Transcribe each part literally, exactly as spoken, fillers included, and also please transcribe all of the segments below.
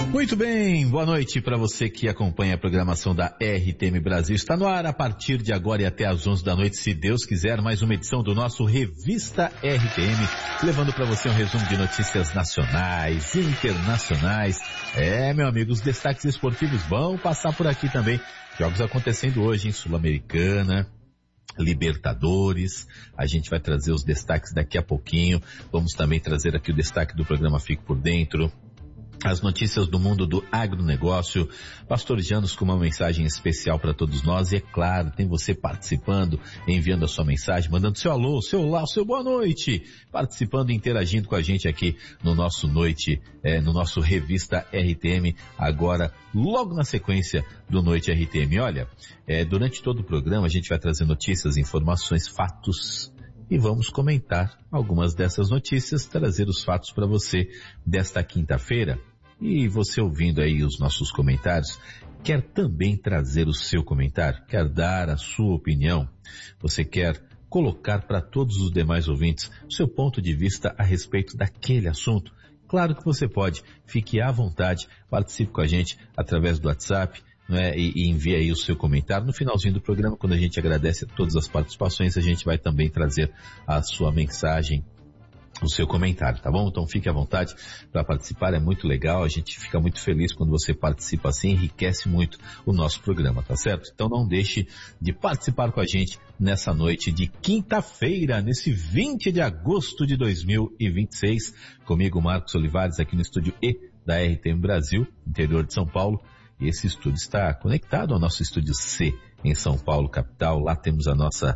Muito bem, boa noite para você que acompanha a programação da R T M Brasil. Está no ar a partir de agora e até às onze da noite, se Deus quiser, mais uma edição do nosso Revista R T M, levando para você um resumo de notícias nacionais, internacionais. É, meu amigo, os destaques esportivos vão passar por aqui também. Jogos acontecendo hoje em Sul-Americana, Libertadores, a gente vai trazer os destaques daqui a pouquinho. Vamos também trazer aqui o destaque do programa Fique por Dentro, as notícias do mundo do agronegócio, Pastor Janos com uma mensagem especial para todos nós e, é claro, tem você participando, enviando a sua mensagem, mandando seu alô, seu olá, seu boa noite, participando e interagindo com a gente aqui no nosso noite, é, no nosso Revista R T M, agora logo na sequência do Noite R T M. Olha, é, durante todo o programa a gente vai trazer notícias, informações, fatos, e vamos comentar algumas dessas notícias, trazer os fatos para você desta quinta-feira. E você ouvindo aí os nossos comentários, quer também trazer o seu comentário, quer dar a sua opinião, você quer colocar para todos os demais ouvintes o seu ponto de vista a respeito daquele assunto. Claro que você pode, fique à vontade, participe com a gente através do WhatsApp, né, e, e envie aí o seu comentário. No finalzinho do programa, quando a gente agradece a todas as participações, a gente vai também trazer a sua mensagem, o seu comentário, tá bom? Então fique à vontade para participar, é muito legal, a gente fica muito feliz quando você participa assim, enriquece muito o nosso programa, tá certo? Então não deixe de participar com a gente nessa noite de quinta-feira, nesse vinte de agosto de dois mil e vinte e seis, comigo Marcos Olivares aqui no estúdio E da R T M Brasil, interior de São Paulo, e esse estúdio está conectado ao nosso estúdio C em São Paulo, capital. Lá temos a nossa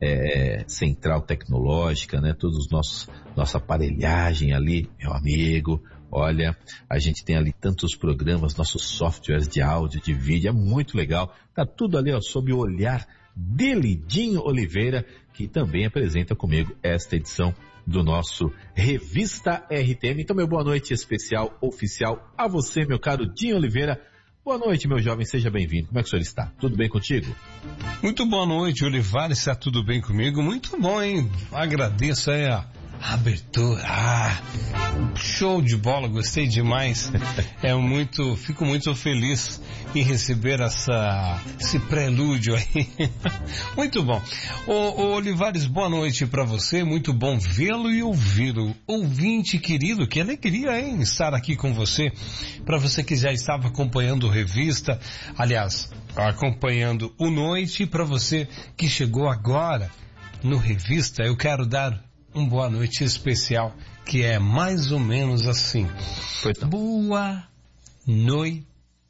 é, central tecnológica, né? Todos os nossos, nossa aparelhagem ali, meu amigo. Olha, a gente tem ali tantos programas, nossos softwares de áudio, de vídeo, é muito legal. Tá tudo ali, ó, sob o olhar de Lidinho Oliveira, que também apresenta comigo esta edição do nosso Revista R T M. Então, meu boa noite especial, oficial a você, meu caro Dinho Oliveira. Boa noite, meu jovem, seja bem-vindo. Como é que o senhor está? Tudo bem contigo? Muito boa noite, Olivares, está tudo bem comigo? Muito bom, hein? Agradeço aí a abertura. Ah, show de bola, gostei demais. É muito, fico muito feliz em receber essa, esse prelúdio aí. Muito bom. Ô, ô Olivares, boa noite para você, muito bom vê-lo e ouvi-lo. Ouvinte querido, que alegria, hein, estar aqui com você. Para você que já estava acompanhando revista, aliás, acompanhando o Noite, e para você que chegou agora no Revista, eu quero dar um boa noite especial, que é mais ou menos assim. Boa noite.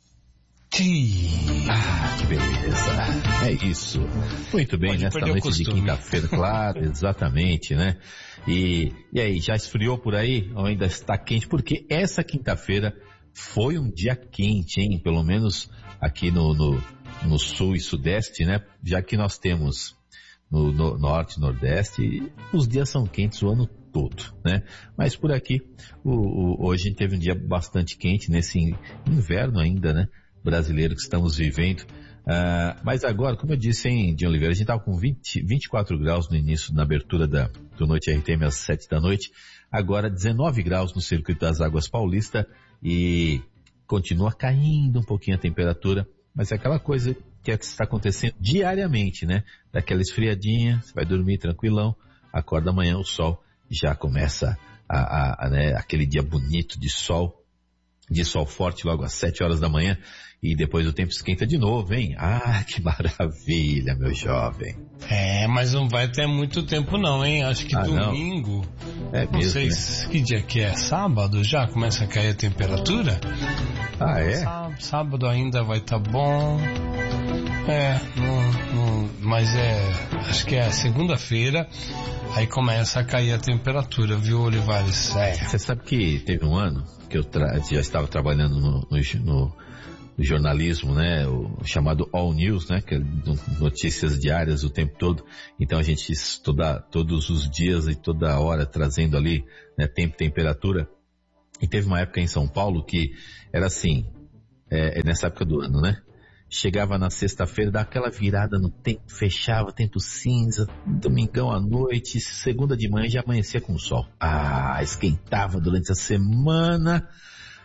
Ah, que beleza. É isso. Muito bem, Pode nesta noite de quinta-feira, claro, exatamente, né? E, e aí, já esfriou por aí? Ou ainda está quente? Porque essa quinta-feira foi um dia quente, hein? Pelo menos aqui no, no, no sul e sudeste, né? Já que nós temos no, no norte e nordeste, os dias são quentes o ano todo, né? Mas por aqui, o, o, hoje a gente teve um dia bastante quente, nesse inverno ainda, né? Brasileiro que estamos vivendo. Uh, mas agora, como eu disse, hein, Dinho Oliveira, a gente estava com vinte, vinte e quatro graus no início, na abertura da, do Noite R T M às sete da noite. Agora dezenove graus no Circuito das Águas Paulista e continua caindo um pouquinho a temperatura, mas é aquela coisa que está acontecendo diariamente, né? Daquela esfriadinha, você vai dormir tranquilão, acorda amanhã, o sol já começa a, a, a né, aquele dia bonito de sol, de sol forte logo às sete horas da manhã, e depois o tempo esquenta de novo, hein? Ah, que maravilha, meu jovem. É, mas não vai ter muito tempo não, hein? Acho que ah, domingo, não, é não mesmo, sei né? Que dia que é, sábado já começa a cair a temperatura? Ah, é? Sábado, sábado ainda vai estar tá bom. É, não, não, mas é, acho que é segunda-feira, aí começa a cair a temperatura, viu, Olivares? É. Você sabe que teve um ano que eu tra- já estava trabalhando no, no, no, no jornalismo, né, o chamado All News, né, que é notícias diárias o tempo todo. Então a gente estuda todos os dias e toda hora trazendo ali, né, tempo e temperatura. E teve uma época em São Paulo que era assim, é, nessa época do ano, né? Chegava na sexta-feira, dava aquela virada no tempo, fechava, tempo cinza, domingão à noite, segunda de manhã já amanhecia com o sol. Ah, esquentava durante a semana,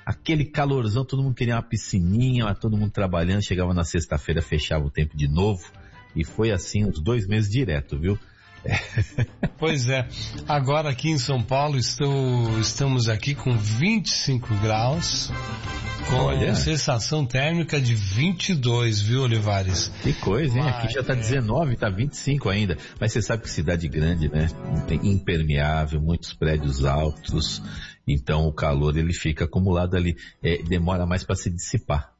aquele calorzão, todo mundo queria uma piscininha, mas todo mundo trabalhando, chegava na sexta-feira, fechava o tempo de novo, e foi assim uns dois meses direto, viu? Pois é, agora aqui em São Paulo estou, estamos aqui com vinte e cinco graus, com Olha. sensação térmica de vinte e dois, viu, Olivares? Que coisa, hein? Mas, aqui já tá é... dezenove, tá vinte e cinco ainda, mas você sabe que cidade grande, né? Impermeável, muitos prédios altos, então o calor ele fica acumulado ali, é, demora mais para se dissipar.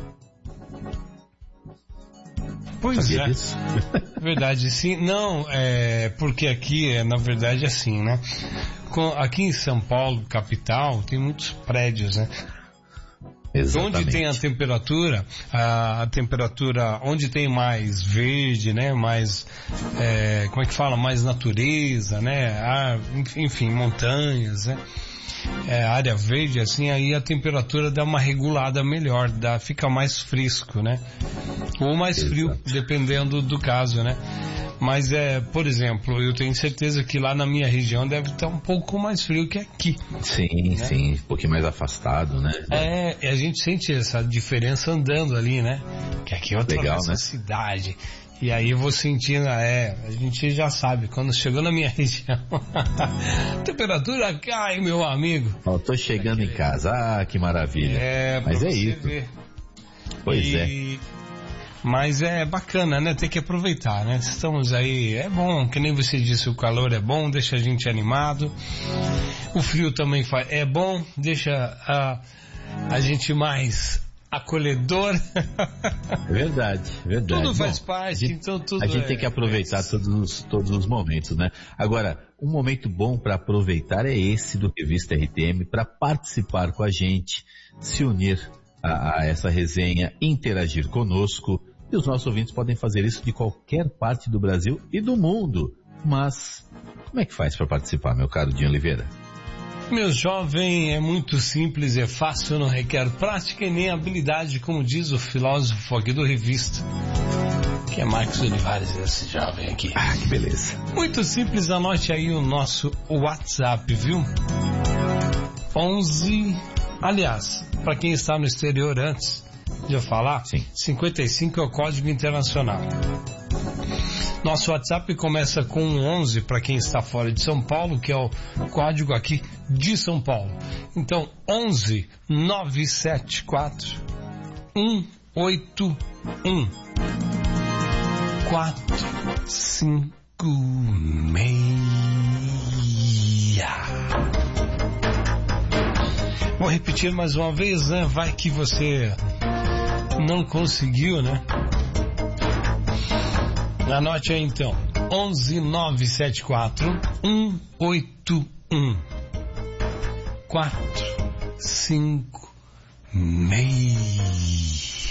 Pois Sabia é, disso? Verdade, sim. Não, é porque aqui é, na verdade, assim, né? Com, aqui em São Paulo, capital, tem muitos prédios, né? Exatamente. Onde tem a temperatura, a, a temperatura, onde tem mais verde, né? Mais, é, como é que fala? Mais natureza, né? Ar, enfim, montanhas, né? É, área verde, assim, aí a temperatura dá uma regulada melhor, dá, fica mais fresco, né? Ou mais Exato. frio, dependendo do caso, né? Mas, é, por exemplo, eu tenho certeza que lá na minha região deve estar um pouco mais frio que aqui. Sim, né? sim, um pouquinho mais afastado, né? É, a gente sente essa diferença andando ali, né? Que aqui é outra Legal, né? cidade. E aí eu vou sentindo, é, a gente já sabe, quando chegou na minha região, a temperatura cai, meu amigo. Ó, tô chegando Aquele... em casa, ah, que maravilha. É, mas é isso. Ver. Pois e... é. Mas é bacana, né? Tem que aproveitar, né? Estamos aí, é bom, que nem você disse, o calor é bom, deixa a gente animado. O frio também faz, é bom, deixa a, a gente mais acolhedor. É verdade, verdade. Tudo faz Bom, parte, gente, então tudo A gente é, tem que aproveitar é todos, os, todos os momentos, né? Agora, um momento bom para aproveitar é esse do Revista R T M, para participar com a gente, se unir a, a essa resenha, interagir conosco, e os nossos ouvintes podem fazer isso de qualquer parte do Brasil e do mundo. Mas, como é que faz para participar, meu caro Dinho Oliveira? Meu jovem, é muito simples, é fácil, não requer prática e nem habilidade, como diz o filósofo aqui do Revista, que é Marcos Olivares, esse jovem aqui. Ah, que beleza. Muito simples, anote aí o nosso WhatsApp, viu? onze, aliás, para quem está no exterior antes de eu falar, Sim. cinquenta e cinco é o código internacional. Nosso WhatsApp começa com onze para quem está fora de São Paulo, que é o código aqui de São Paulo. Então, onze nove sete quatro um oito um quatro cinco seis. Vou repetir mais uma vez, né? Vai que você não conseguiu, né? Anote aí então, onze nove sete quatro um oito um quatro cinco seis.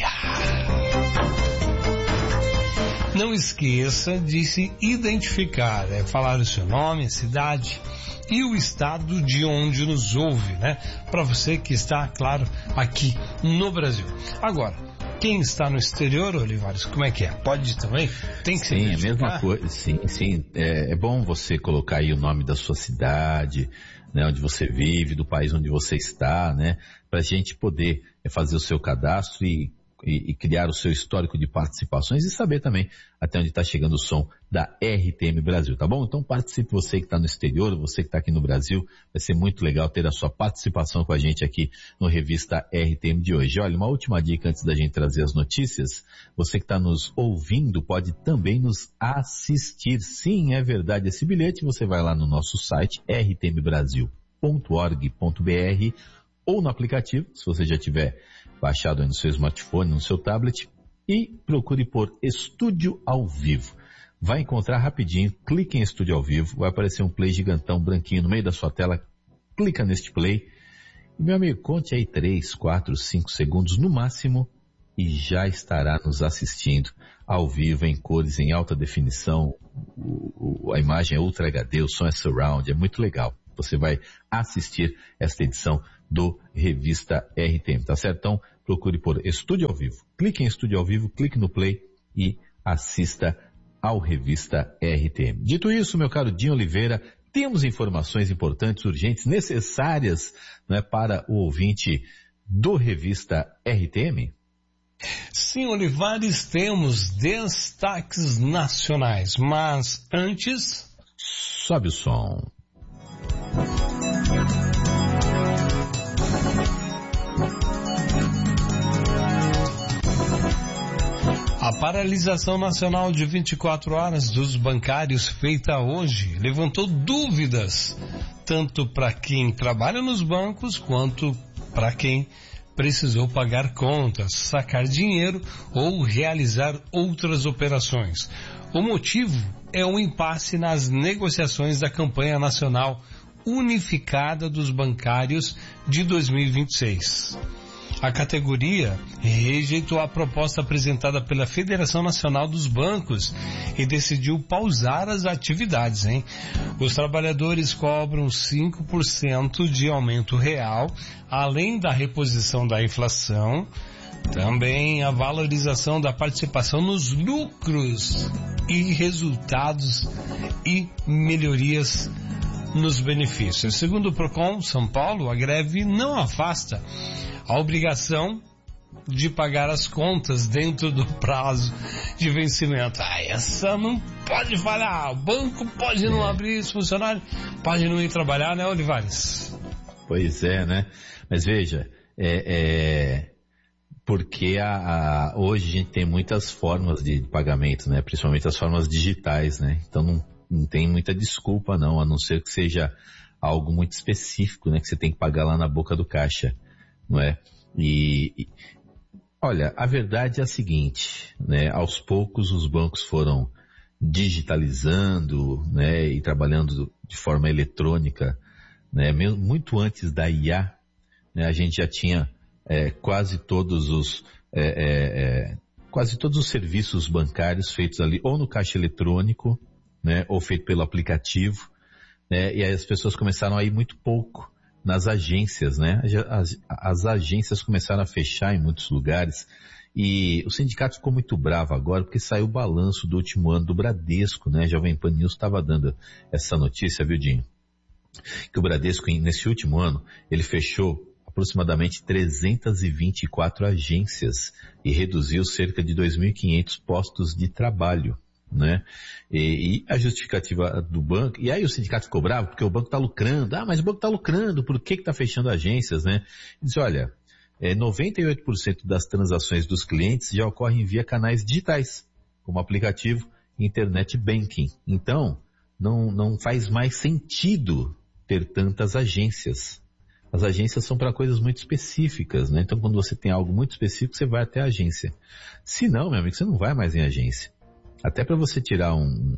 Não esqueça de se identificar, é falar o seu nome, a cidade e o estado de onde nos ouve, né? Para você que está, claro, aqui no Brasil. Agora, quem está no exterior, Olivares, como é que é? Pode também? Tem que Sim, se é a mesma coisa. Sim, sim. É, é bom você colocar aí o nome da sua cidade, né, onde você vive, do país onde você está, né? Para a gente poder fazer o seu cadastro e E, e criar o seu histórico de participações e saber também até onde está chegando o som da R T M Brasil, tá bom? Então participe, você que está no exterior, você que está aqui no Brasil, vai ser muito legal ter a sua participação com a gente aqui no Revista R T M de hoje. Olha, uma última dica antes da gente trazer as notícias, você que está nos ouvindo pode também nos assistir. Sim, é verdade, esse bilhete você vai lá no nosso site r t m brasil ponto org ponto b r ou no aplicativo, se você já tiver baixado aí no seu smartphone, no seu tablet, e procure por Estúdio ao Vivo. Vai encontrar rapidinho, clique em Estúdio ao Vivo, vai aparecer um play gigantão branquinho no meio da sua tela, clica neste play, e meu amigo, conte aí três, quatro, cinco segundos no máximo, e já estará nos assistindo ao vivo, em cores, em alta definição, o, o, a imagem é Ultra H D, o som é Surround, é muito legal. Você vai assistir esta edição do Revista R T M, tá certo? Então, procure por Estúdio ao Vivo. Clique em Estúdio ao Vivo, clique no Play e assista ao Revista R T M. Dito isso, meu caro Dinho Oliveira, temos informações importantes, urgentes, necessárias, né, para o ouvinte do Revista R T M? Sim, Olivares, temos destaques nacionais, mas antes... Sobe o som. A paralisação nacional de vinte e quatro horas dos bancários feita hoje levantou dúvidas, tanto para quem trabalha nos bancos quanto para quem precisou pagar contas, sacar dinheiro ou realizar outras operações. O motivo é um impasse nas negociações da campanha nacional unificada dos bancários de dois mil e vinte e seis. A categoria rejeitou a proposta apresentada pela Federação Nacional dos Bancos e decidiu pausar as atividades, hein? Os trabalhadores cobram cinco por cento de aumento real, além da reposição da inflação, também a valorização da participação nos lucros e resultados e melhorias nos benefícios. Segundo o Procon São Paulo, a greve não afasta a obrigação de pagar as contas dentro do prazo de vencimento. Ah, essa não pode falhar. O banco pode não é. abrir esse funcionário, pode não ir trabalhar, né, Olivares? Pois é, né? Mas veja, é, é porque a, a, hoje a gente tem muitas formas de pagamento, né? Principalmente as formas digitais, né? Então não, não tem muita desculpa não, a não ser que seja algo muito específico, né? Que você tem que pagar lá na boca do caixa. Não é? E, e olha, a verdade é a seguinte, né? Aos poucos os bancos foram digitalizando, né? E trabalhando de forma eletrônica, né? Mesmo, muito antes da I A, né? A gente já tinha é, quase todos os é, é, é, quase todos os serviços bancários feitos ali ou no caixa eletrônico, né? Ou feito pelo aplicativo, né? E aí as pessoas começaram a ir muito pouco nas agências, né? As, as agências começaram a fechar em muitos lugares e o sindicato ficou muito bravo agora porque saiu o balanço do último ano do Bradesco, né? Jovem Pan News estava dando essa notícia, viu, Dinho? Que o Bradesco, nesse último ano, ele fechou aproximadamente trezentas e vinte e quatro agências e reduziu cerca de dois mil e quinhentos postos de trabalho, né? E, e a justificativa do banco, e aí o sindicato ficou bravo porque o banco está lucrando. Ah, mas o banco está lucrando, por que que está fechando agências, né? Ele diz, olha, é, noventa e oito por cento das transações dos clientes já ocorrem via canais digitais, como aplicativo e internet banking. Então, não, não faz mais sentido ter tantas agências. As agências são para coisas muito específicas, né? Então, quando você tem algo muito específico, você vai até a agência. Se não, meu amigo, você não vai mais em agência. Até para você tirar um,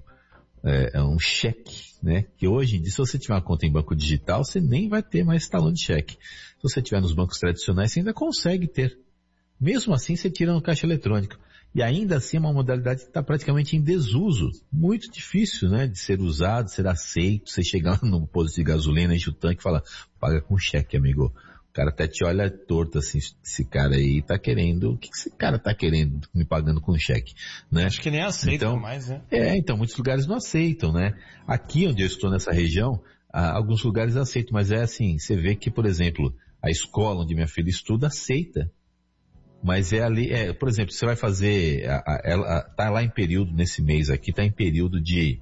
é, um cheque, né? Que hoje em dia, se você tiver uma conta em banco digital, você nem vai ter mais talão de cheque. Se você tiver nos bancos tradicionais, você ainda consegue ter. Mesmo assim, você tira no caixa eletrônico. E ainda assim é uma modalidade que está praticamente em desuso. Muito difícil, né? De ser usado, de ser aceito. Você chegar lá no posto de gasolina, enche o tanque e fala, paga com cheque, amigo. O cara até te olha torto assim, esse cara aí tá querendo, o que esse cara tá querendo me pagando com cheque, né? Acho que nem aceitam então, mais, né? É, então muitos lugares não aceitam, né? Aqui onde eu estou nessa região, ah, alguns lugares aceitam, mas é assim, você vê que, por exemplo, a escola onde minha filha estuda aceita, mas é ali, é, por exemplo, você vai fazer, a, a, ela tá lá em período, nesse mês aqui, tá em período de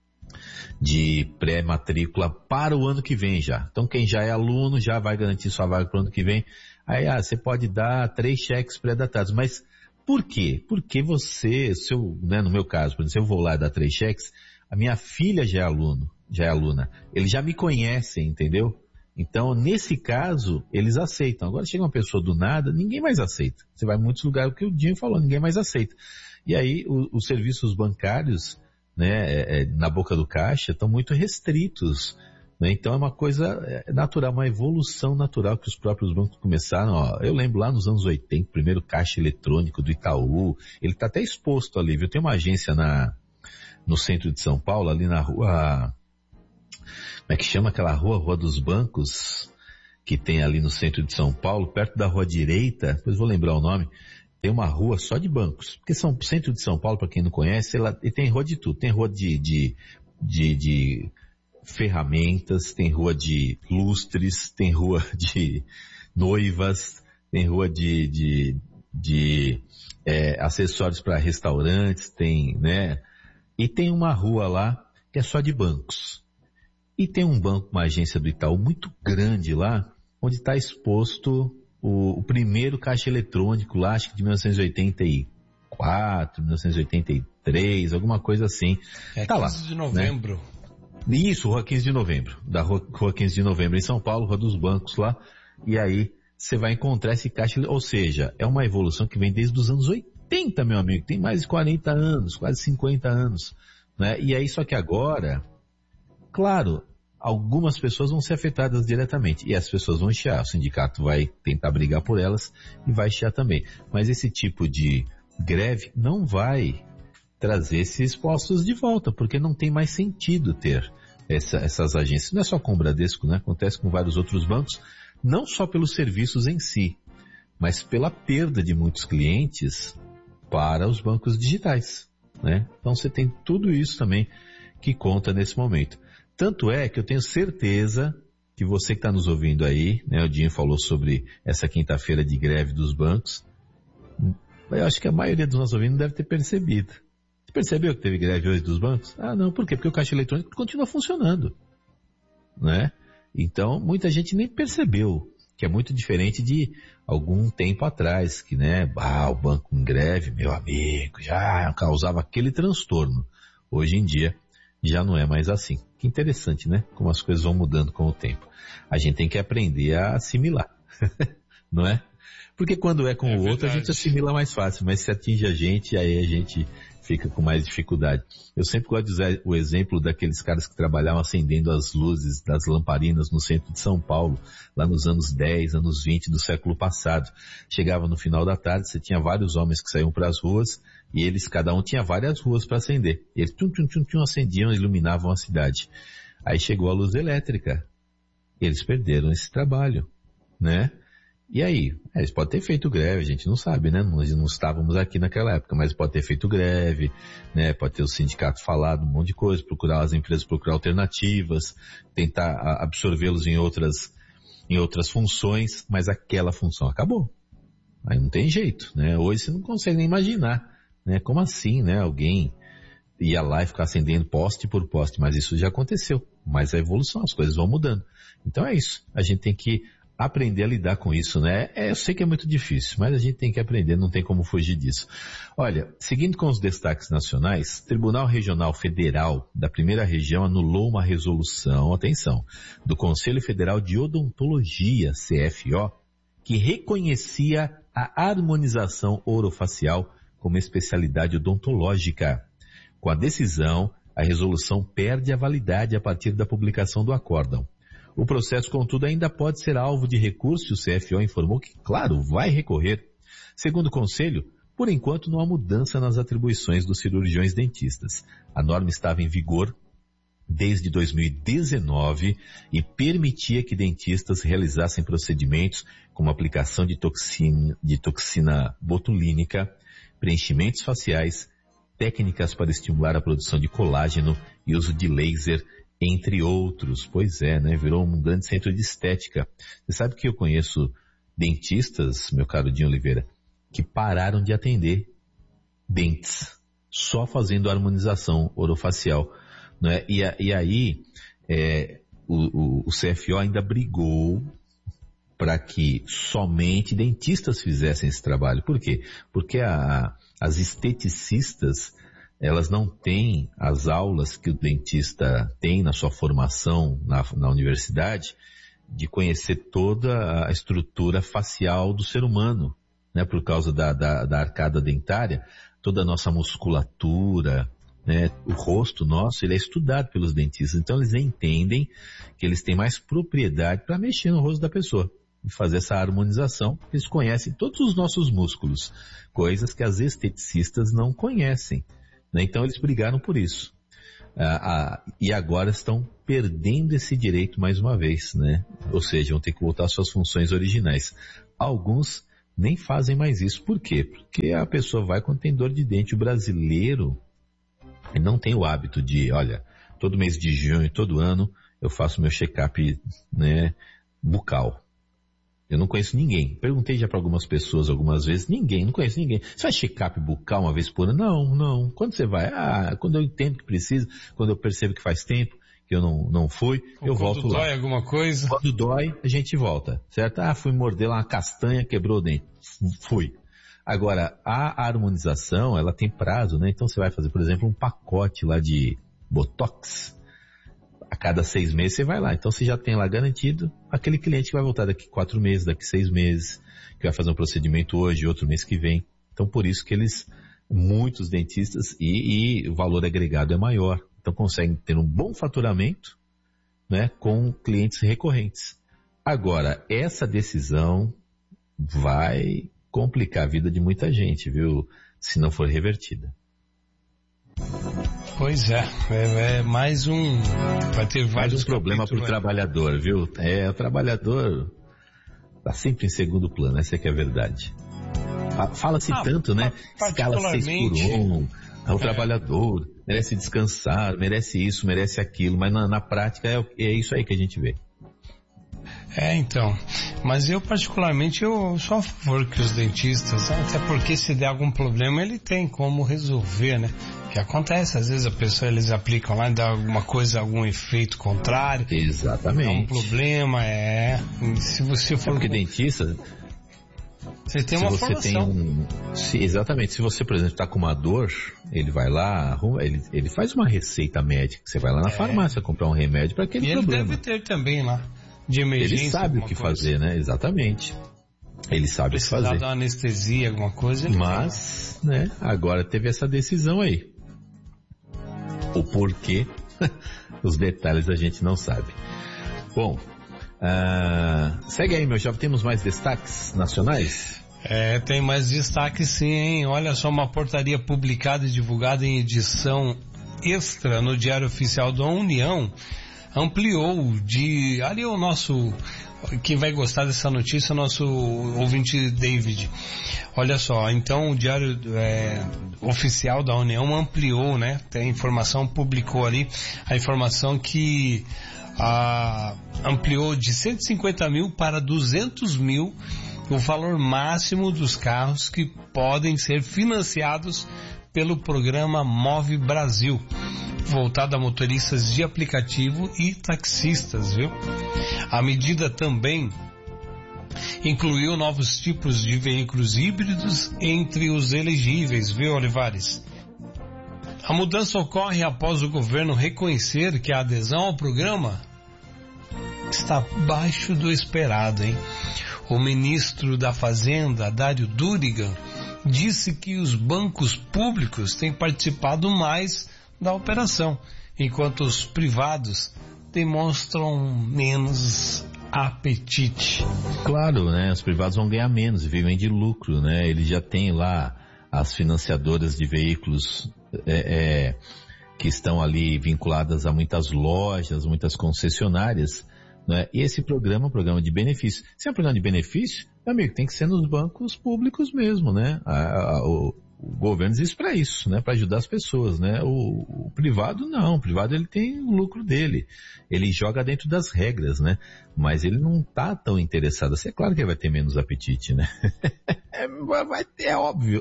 de pré-matrícula para o ano que vem já. Então quem já é aluno já vai garantir sua vaga para o ano que vem. Aí ah, você pode dar três cheques pré-datados. Mas por quê? Porque você, se eu, né, no meu caso, por exemplo, se eu vou lá dar três cheques, a minha filha já é aluno, já é aluna. Eles já me conhecem, entendeu? Então, nesse caso, eles aceitam. Agora chega uma pessoa do nada, ninguém mais aceita. Você vai em muitos lugares, o que o Dinho falou, ninguém mais aceita. E aí, o, os serviços bancários, né, é, é, na boca do caixa, estão muito restritos, né? Então é uma coisa natural, uma evolução natural que os próprios bancos começaram, ó, eu lembro lá nos anos oitenta, primeiro caixa eletrônico do Itaú, ele está até exposto ali, viu? Tem uma agência na, no centro de São Paulo, ali na rua, como é que chama aquela rua, Rua dos Bancos, que tem ali no centro de São Paulo, perto da rua direita, depois vou lembrar o nome, tem uma rua só de bancos, porque São, centro de São Paulo, para quem não conhece, ela, e tem rua de tudo, tem rua de, de, de, de ferramentas, tem rua de lustres, tem rua de noivas, tem rua de, de, de é, acessórios para restaurantes, tem, né? E tem uma rua lá que é só de bancos. E tem um banco, uma agência do Itaú muito grande lá, onde está exposto o, o primeiro caixa eletrônico lá, acho que de mil novecentos e oitenta e quatro, mil novecentos e oitenta e três, alguma coisa assim. É tá quinze de novembro. Né? Isso, Rua quinze de novembro. Da Rua, Rua quinze de novembro em São Paulo, Rua dos Bancos lá. E aí você vai encontrar esse caixa, ou seja, é uma evolução que vem desde os anos oitenta, meu amigo. Tem mais de quarenta anos, quase cinquenta anos. Né? E aí, só que agora, claro, algumas pessoas vão ser afetadas diretamente. E as pessoas vão chiar. O sindicato vai tentar brigar por elas e vai chiar também. Mas esse tipo de greve não vai trazer esses postos de volta, porque não tem mais sentido ter essa, essas agências. Não é só com o Bradesco, né? Acontece com vários outros bancos, não só pelos serviços em si, mas pela perda de muitos clientes para os bancos digitais, né? Então você tem tudo isso também que conta nesse momento. Tanto é que eu tenho certeza que você que está nos ouvindo aí, né? O Dinho falou sobre essa quinta-feira de greve dos bancos. Eu acho que a maioria dos nossos ouvintes deve ter percebido. Você percebeu que teve greve hoje dos bancos? Ah, não, por quê? Porque o caixa eletrônico continua funcionando, né? Então, muita gente nem percebeu, que é muito diferente de algum tempo atrás, que, né, ah, o banco em greve, meu amigo, já causava aquele transtorno. Hoje em dia, já não é mais assim. Que interessante, né? Como as coisas vão mudando com o tempo. A gente tem que aprender a assimilar, não é? Porque quando é com é o outro, verdade. A gente assimila mais fácil, mas se atinge a gente, aí a gente fica com mais dificuldade. Eu sempre gosto de usar o exemplo daqueles caras que trabalhavam acendendo as luzes das lamparinas no centro de São Paulo, lá nos anos dez, anos vinte do século passado. Chegava no final da tarde, você tinha vários homens que saíam para as ruas, e eles, cada um tinha várias ruas para acender. E eles tum, tum, tum, tum, acendiam e iluminavam a cidade. Aí chegou a luz elétrica. Eles perderam esse trabalho, né? E aí? Eles podem ter feito greve, a gente não sabe, né? Nós não estávamos aqui naquela época, mas pode ter feito greve, né? Pode ter o sindicato falado um monte de coisa, procurar as empresas, procurar alternativas, tentar absorvê-los em outras, em outras funções, mas aquela função acabou. Aí não tem jeito, né? Hoje você não consegue nem imaginar, né? Como assim, né? Alguém ia lá e ficar acendendo poste por poste, mas isso já aconteceu. Mas a evolução, as coisas vão mudando. Então é isso, a gente tem que aprender a lidar com isso, né? É, eu sei que é muito difícil, mas a gente tem que aprender, não tem como fugir disso. Olha, seguindo com os destaques nacionais, Tribunal Regional Federal da Primeira Região anulou uma resolução, atenção, do Conselho Federal de Odontologia, C F O, que reconhecia a harmonização orofacial como especialidade odontológica. Com a decisão, a resolução perde a validade a partir da publicação do acórdão. O processo, contudo, ainda pode ser alvo de recurso e o C F O informou que, claro, vai recorrer. Segundo o Conselho, por enquanto não há mudança nas atribuições dos cirurgiões dentistas. A norma estava em vigor desde dois mil e dezenove e permitia que dentistas realizassem procedimentos como aplicação de toxina, de toxina botulínica, preenchimentos faciais, técnicas para estimular a produção de colágeno e uso de laser, entre outros. Pois é, né? Virou um grande centro de estética. Você sabe que eu conheço dentistas, meu caro Dinho Oliveira, que pararam de atender dentes, só fazendo harmonização orofacial, né? E, e aí, é, o, o, o C F O ainda brigou para que somente dentistas fizessem esse trabalho. Por quê? Porque a, as esteticistas, elas não têm as aulas que o dentista tem na sua formação na, na universidade, de conhecer toda a estrutura facial do ser humano, né? Por causa da, da, da arcada dentária, toda a nossa musculatura, né? O rosto nosso, ele é estudado pelos dentistas. Então eles entendem que eles têm mais propriedade para mexer no rosto da pessoa e fazer essa harmonização. Eles conhecem todos os nossos músculos, coisas que as esteticistas não conhecem. Então eles brigaram por isso. Ah, ah, e agora estão perdendo esse direito mais uma vez, né? Ou seja, vão ter que voltar às suas funções originais. Alguns nem fazem mais isso. Por quê? Porque a pessoa vai quando tem dor de dente. O brasileiro não tem o hábito de, olha, todo mês de junho, todo ano, eu faço meu check-up, né, bucal. Eu não conheço ninguém. Perguntei já para algumas pessoas algumas vezes. Ninguém, não conheço ninguém. Você vai check-up bucal uma vez por ano? Não, não. Quando você vai? Ah, quando eu entendo que precisa, quando eu percebo que faz tempo que eu não, não fui, Ou eu volto lá. Quando dói alguma coisa? Quando dói, a gente volta, certo? Ah, fui morder lá uma castanha, quebrou o dente. Fui. Agora, a harmonização, ela tem prazo, né? Então você vai fazer, por exemplo, um pacote lá de Botox. A cada seis meses você vai lá. Então você já tem lá garantido aquele cliente que vai voltar daqui quatro meses, daqui seis meses, que vai fazer um procedimento hoje, outro mês que vem. Então por isso que eles, muitos dentistas, e, e o valor agregado é maior. Então conseguem ter um bom faturamento, né, com clientes recorrentes. Agora, essa decisão vai complicar a vida de muita gente, viu? Se não for revertida. Pois é, é, é mais um, vai ter vários mais um problema para o né? trabalhador, viu? É, o trabalhador está sempre em segundo plano, essa é que é a verdade. Fala-se ah, tanto, né? Escala seis por um, o é. trabalhador merece descansar, merece isso, merece aquilo, mas na, na prática é, é isso aí que a gente vê. É, então, mas eu particularmente eu sou a favor que os dentistas, até porque se der algum problema ele tem como resolver, né? Que acontece, às vezes a pessoa, eles aplicam lá e dá alguma coisa, algum efeito contrário. Exatamente. Dá um problema, é, se você for... É porque dentista... Você tem se uma você formação. Tem um, se, exatamente, se você, por exemplo, está com uma dor, ele vai lá, ele, ele faz uma receita médica, você vai lá na é. farmácia comprar um remédio para aquele e problema. Ele deve ter também lá. De emergência, ele sabe o que coisa. fazer, né? Exatamente. Ele sabe o que fazer. Precisar de uma anestesia, alguma coisa. Ele Mas, tem. né? Agora teve essa decisão aí. O porquê, os detalhes a gente não sabe. Bom, uh, segue aí, meu jovem. Temos mais destaques nacionais? É, tem mais destaques sim, hein? Olha só, uma portaria publicada e divulgada em edição extra no Diário Oficial da União ampliou de... Ali o nosso... Quem vai gostar dessa notícia é o nosso ouvinte David. Olha só, então o Diário é, Oficial da União ampliou, né? Tem informação, publicou ali a informação que a, ampliou de cento e cinquenta mil para duzentos mil o valor máximo dos carros que podem ser financiados pelo programa Move Brasil, voltado a motoristas de aplicativo e taxistas, viu? A medida também incluiu novos tipos de veículos híbridos entre os elegíveis, viu, Olivares? A mudança ocorre após o governo reconhecer que a adesão ao programa está abaixo do esperado, hein? O ministro da Fazenda, Dário Durigan, disse que os bancos públicos têm participado mais da operação, enquanto os privados demonstram menos apetite. Claro, né? Os privados vão ganhar menos, vivem de lucro, né? Eles já têm lá as financiadoras de veículos é, é, que estão ali vinculadas a muitas lojas, muitas concessionárias, né? E esse programa é um programa de benefício. Se é um programa de benefício, meu amigo, tem que ser nos bancos públicos mesmo, né? A, a, o, o governo existe para isso, né? Para ajudar as pessoas, né? O, o privado não, o privado ele tem o lucro dele, ele joga dentro das regras, né? Mas ele não tá tão interessado assim. É claro que ele vai ter menos apetite, né? Vai ter, é óbvio.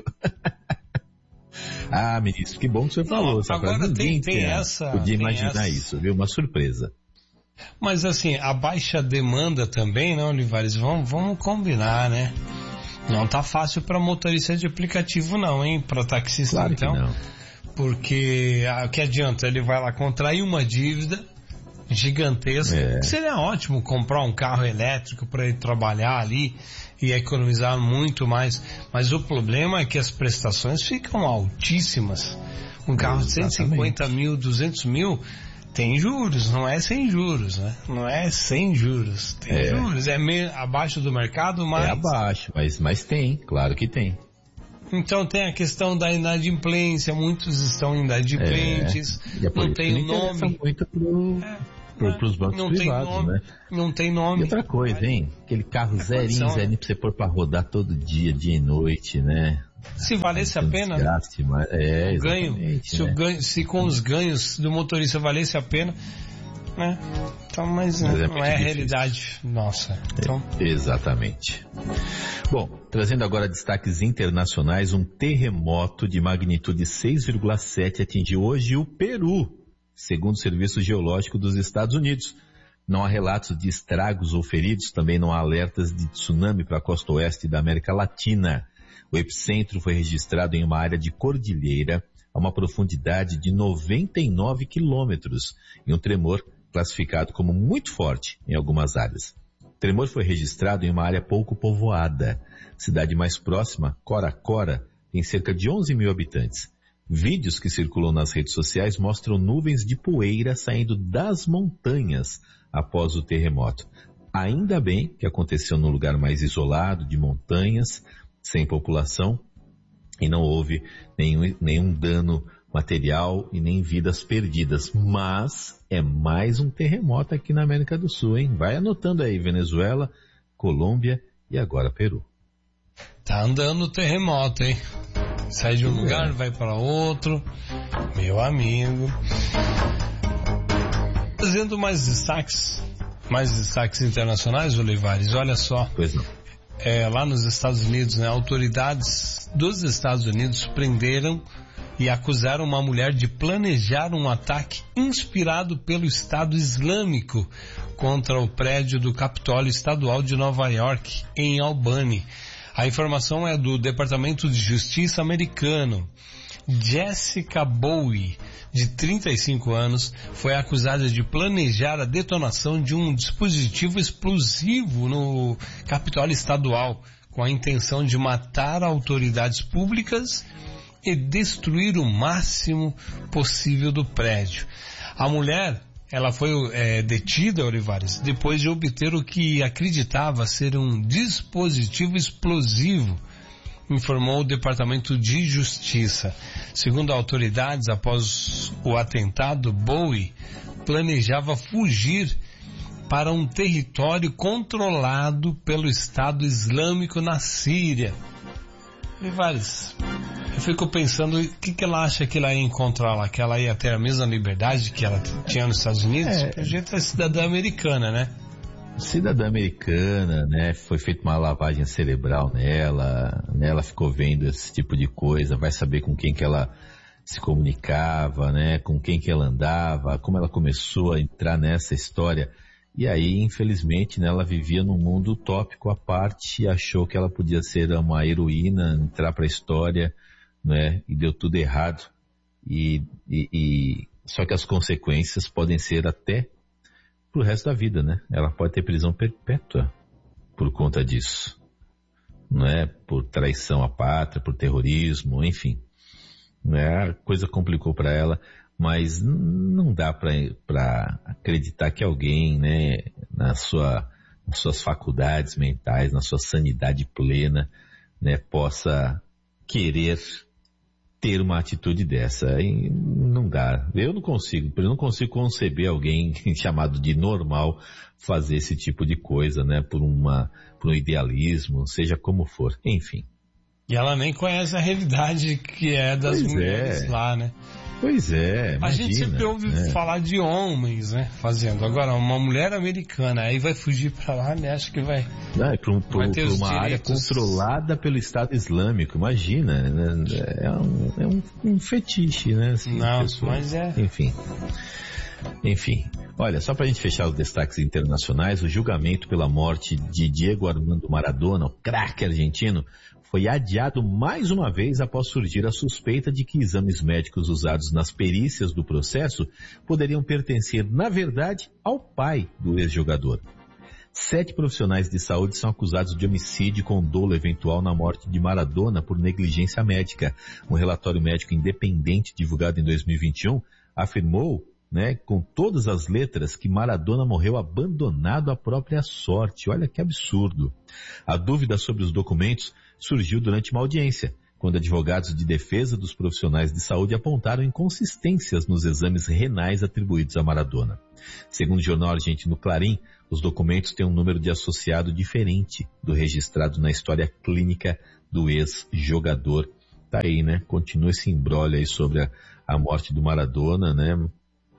Ah, ministro, que bom que você falou. Não, agora ninguém tem, tem essa, podia tem imaginar essa. isso, viu? Uma surpresa. Mas assim, a baixa demanda também, né, Olivares? Vamos, vamos combinar, né? Não tá fácil para motorista de aplicativo não, hein? Para taxista, claro então. Que não. Porque o que adianta? Ele vai lá contrair uma dívida gigantesca. É. Seria ótimo comprar um carro elétrico para ele trabalhar ali e economizar muito mais. Mas o problema é que as prestações ficam altíssimas. Um carro de cento e cinquenta mil, duzentos mil... Tem juros, não é sem juros, né? Não é sem juros, tem é. juros. É meio abaixo do mercado, mas... É abaixo, mas, mas tem, claro que tem. Então tem a questão da inadimplência, muitos estão inadimplentes, é. não tem o nome. Muito pro, é. pro, pros bancos não privados, tem nome, né? Não tem nome. E outra coisa, hein? Aquele carro é zerinho, condição, zerinho, né? Pra você pôr pra rodar todo dia, dia e noite, né? Se valesse a pena, desgaste, mas é, o ganho, se, né? o ganho, se com os ganhos do motorista valesse a pena, né? Então, mas, mas é não é a realidade nossa. Então... É, exatamente. Bom, trazendo agora destaques internacionais, um terremoto de magnitude seis vírgula sete atingiu hoje o Peru, segundo o Serviço Geológico dos Estados Unidos. Não há relatos de estragos ou feridos, também não há alertas de tsunami para a costa oeste da América Latina. O epicentro foi registrado em uma área de cordilheira a uma profundidade de noventa e nove quilômetros e um tremor classificado como muito forte em algumas áreas. O tremor foi registrado em uma área pouco povoada. Cidade mais próxima, Cora Cora, tem cerca de onze mil habitantes. Vídeos que circulam nas redes sociais mostram nuvens de poeira saindo das montanhas após o terremoto. Ainda bem que aconteceu num lugar mais isolado, de montanhas, sem população, e não houve nenhum, nenhum dano material e nem vidas perdidas. Mas é mais um terremoto aqui na América do Sul, hein? Vai anotando aí, Venezuela, Colômbia e agora Peru. Tá andando o terremoto, hein? Sai de um lugar, vai para outro. Meu amigo. Trazendo mais destaques, mais destaques internacionais, Olivares, olha só. Pois não. É, lá nos Estados Unidos, né, autoridades dos Estados Unidos prenderam e acusaram uma mulher de planejar um ataque inspirado pelo Estado Islâmico contra o prédio do Capitólio Estadual de Nova York, em Albany. A informação é do Departamento de Justiça americano. Jessica Bowie, de trinta e cinco anos, foi acusada de planejar a detonação de um dispositivo explosivo no Capitólio Estadual, com a intenção de matar autoridades públicas e destruir o máximo possível do prédio. A mulher, ela foi é, detida, Olivares, depois de obter o que acreditava ser um dispositivo explosivo, informou o Departamento de Justiça. Segundo autoridades, após o atentado, Bowie planejava fugir para um território controlado pelo Estado Islâmico na Síria. Olivares, eu fico pensando, o que, que ela acha que ela ia encontrar lá? Que ela ia ter a mesma liberdade que ela tinha nos Estados Unidos? É, a gente é cidadã americana, né? Cidadã americana, né? Foi feita uma lavagem cerebral nela, né? Ela ficou vendo esse tipo de coisa, vai saber com quem que ela se comunicava, né? Com quem que ela andava, como ela começou a entrar nessa história. E aí, infelizmente, né, ela vivia num mundo utópico à parte e achou que ela podia ser uma heroína, entrar para a história, né? E deu tudo errado. E, e, e só que as consequências podem ser até pro resto da vida, né? Ela pode ter prisão perpétua por conta disso, não é? Por traição à pátria, por terrorismo, enfim, né? A coisa complicou para ela, mas não dá para acreditar que alguém, né, na sua, nas suas faculdades mentais, na sua sanidade plena, né, possa querer ter uma atitude dessa. E não dá. Eu não consigo, eu não consigo conceber alguém chamado de normal fazer esse tipo de coisa, né, por uma, por um idealismo, seja como for. Enfim. E ela nem conhece a realidade que é das pois mulheres é. lá, né? Pois é, imagina, a gente sempre ouve né? falar de homens, né, fazendo. Agora, uma mulher americana, aí vai fugir pra lá, né, acho que vai... Não, é para um, uma direitos. área controlada pelo Estado Islâmico, imagina, né? É um, é um, um fetiche, né? Assim, Não, pessoa. mas é... Enfim, enfim. Olha, só pra gente fechar os destaques internacionais, o julgamento pela morte de Diego Armando Maradona, o craque argentino, foi adiado mais uma vez após surgir a suspeita de que exames médicos usados nas perícias do processo poderiam pertencer, na verdade, ao pai do ex-jogador. Sete profissionais de saúde são acusados de homicídio com dolo eventual na morte de Maradona por negligência médica. Um relatório médico independente divulgado em dois mil e vinte e um afirmou, né, com todas as letras, que Maradona morreu abandonado à própria sorte. Olha que absurdo. A dúvida sobre os documentos surgiu durante uma audiência, quando advogados de defesa dos profissionais de saúde apontaram inconsistências nos exames renais atribuídos a Maradona. Segundo o jornal argentino Clarín, os documentos têm um número de associado diferente do registrado na história clínica do ex-jogador. Tá aí, né? Continua esse imbróglio aí sobre a, a morte do Maradona, né?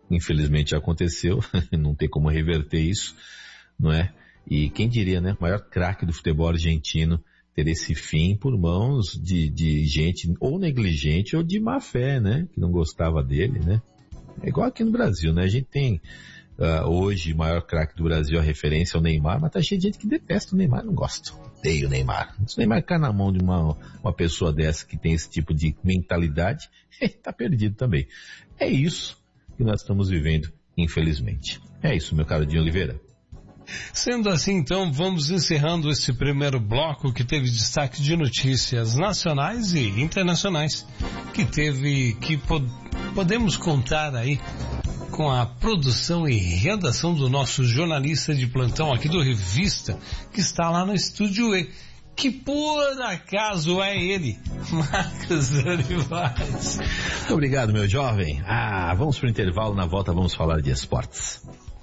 Infelizmente aconteceu, não tem como reverter isso, não é? E quem diria, né? O maior craque do futebol argentino ter esse fim por mãos de, de gente ou negligente ou de má fé, né? Que não gostava dele, né? É igual aqui no Brasil, né? A gente tem uh, hoje o maior craque do Brasil, a referência é o Neymar, mas tá cheio de gente que detesta o Neymar, não gosta. Odeio o Neymar. Se o Neymar cai na mão de uma, uma pessoa dessa que tem esse tipo de mentalidade, tá perdido também. É isso que nós estamos vivendo, infelizmente. É isso, meu caro Dinho Oliveira. Sendo assim, então, vamos encerrando esse primeiro bloco que teve destaque de notícias nacionais e internacionais, que teve, que pod- podemos contar aí com a produção e redação do nosso jornalista de plantão aqui do Revista, que está lá no Estúdio E, que por acaso é ele, Marcos Olivares. Muito obrigado, meu jovem. Ah, vamos para o intervalo, na volta vamos falar de esportes.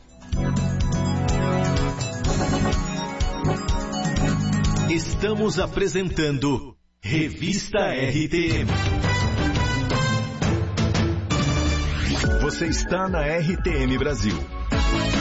Estamos apresentando Revista R T M. Você está na R T M Brasil.